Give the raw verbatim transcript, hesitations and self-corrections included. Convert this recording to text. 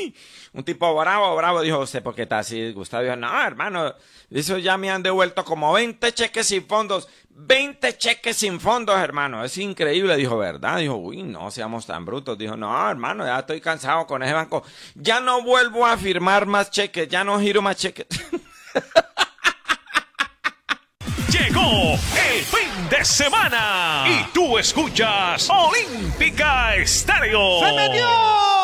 Un tipo bravo, bravo, dijo, ¿usted por qué está así? Gustavo dijo, no, hermano, eso ya me han devuelto como veinte cheques sin fondos. veinte cheques sin fondos, hermano. Es increíble, dijo, ¿verdad? Dijo, uy, no seamos tan brutos. Dijo, no, hermano, ya estoy cansado con ese banco. Ya no vuelvo a firmar más cheques, ya no giro más cheques. Llegó el fin de semana y tú escuchas Olímpica Estéreo. ¡Se metió!